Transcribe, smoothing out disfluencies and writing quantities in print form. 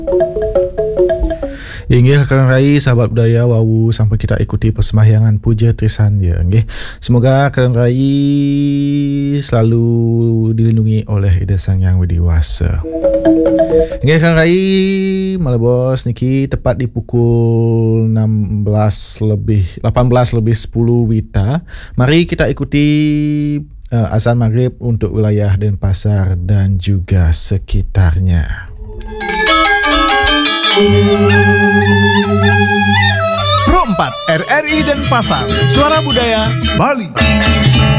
Inggih akan rai sahabat budaya wawu sampai kita ikuti persembahyangan puja trisan dia. Inggih. Semoga akan rai selalu dilindungi oleh Ida Sang Yang Widiwasa. Inggih akan rai malabos niki tepat di pukul 18 lebih 10 Wita. Mari kita ikuti azan maghrib untuk wilayah Denpasar dan juga sekitarnya. Pro 4 RRI Denpasar, Suara Budaya Bali.